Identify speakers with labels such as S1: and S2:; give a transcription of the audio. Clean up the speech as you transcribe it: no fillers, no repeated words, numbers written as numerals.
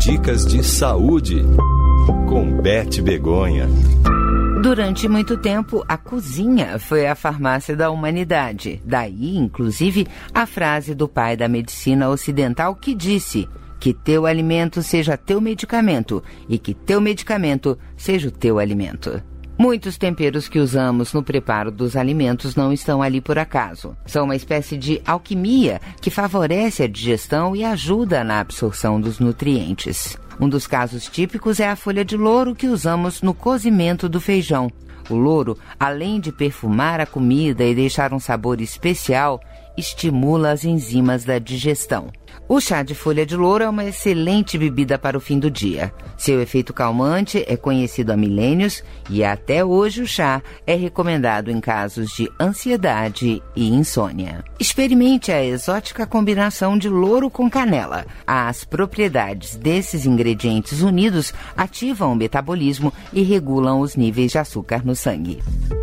S1: Dicas de saúde com Beth Begonha.
S2: Durante muito tempo, a cozinha foi a farmácia da humanidade. Daí, inclusive, a frase do pai da medicina ocidental que disse: que teu alimento seja teu medicamento e que teu medicamento seja o teu alimento. Muitos temperos que usamos no preparo dos alimentos não estão ali por acaso. São uma espécie de alquimia que favorece a digestão e ajuda na absorção dos nutrientes. Um dos casos típicos é a folha de louro que usamos no cozimento do feijão. O louro, além de perfumar a comida e deixar um sabor especial, estimula as enzimas da digestão. O chá de folha de louro é uma excelente bebida para o fim do dia. Seu efeito calmante é conhecido há milênios e até hoje o chá é recomendado em casos de ansiedade e insônia. Experimente a exótica combinação de louro com canela. As propriedades desses ingredientes unidos ativam o metabolismo e regulam os níveis de açúcar no sangue.